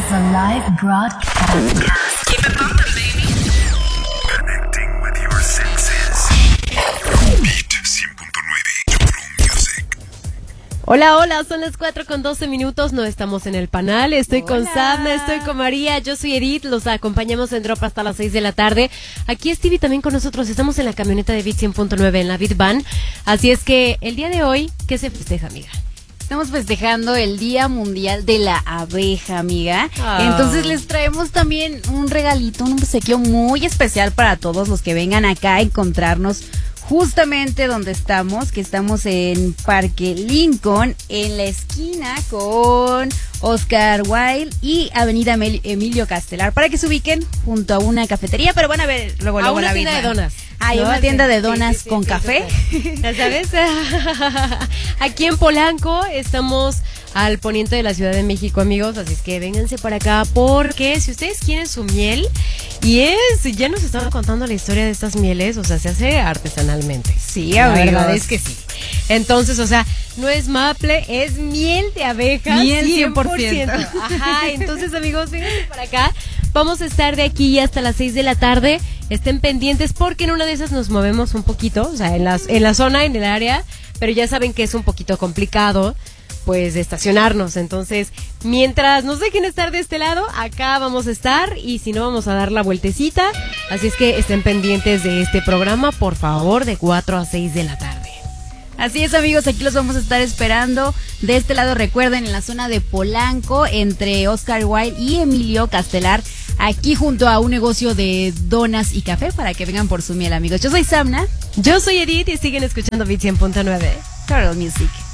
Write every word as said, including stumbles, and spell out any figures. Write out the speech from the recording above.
is a live broadcast. Keep it bumping, baby. Connecting with your senses. Beat cien punto nueve, True Music. Hola, hola, son las cuatro con doce minutos, no estamos en el panel, estoy Hola. con Samna, estoy con María, yo soy Edith, los acompañamos en Drop hasta las seis de la tarde. Aquí Stevie también con nosotros, estamos en la camioneta de Beat cien punto nueve, en la Beat Van, así es que el día de hoy, ¿qué se festeja, amiga? Estamos festejando el Día Mundial de la Abeja, amiga. Oh. Entonces les traemos también un regalito, un obsequio muy especial para todos los que vengan acá a encontrarnos justamente donde estamos, que estamos en Parque Lincoln, en la esquina con Oscar Wilde y Avenida Emil- Emilio Castelar, para que se ubiquen junto a una cafetería, pero van a ver luego, A luego una la tienda de misma. donas. Hay ¿no? una tienda de Sí, donas sí, sí, con sí, café. sí. ¿Ya sabes? Aquí en Polanco estamos al poniente de la Ciudad de México, amigos, así es que vénganse para acá porque si ustedes quieren su miel, y es, ya nos estaban contando la historia de estas mieles, o sea, se hace artesanalmente. Sí, la amigos. verdad es que sí. Entonces, o sea, no es maple, es miel de abeja. Miel cien por ciento. Ajá, entonces, amigos, vénganse para acá. Vamos a estar de aquí hasta las seis de la tarde. Estén pendientes porque en una de esas nos movemos un poquito, o sea, en, las, en la zona, en el área, pero ya saben que es un poquito complicado, pues, de estacionarnos. Entonces, mientras nos dejen estar de este lado, acá vamos a estar y si no, vamos a dar la vueltecita. Así es que estén pendientes de este programa, por favor, de cuatro a seis de la tarde. Así es, amigos, aquí los vamos a estar esperando. De este lado, recuerden, en la zona de Polanco, entre Oscar Wilde y Emilio Castelar, aquí junto a un negocio de donas y café, para que vengan por su miel, amigos. Yo soy Samna, Yo soy Edith y siguen escuchando Beat cien punto nueve. Carol Music.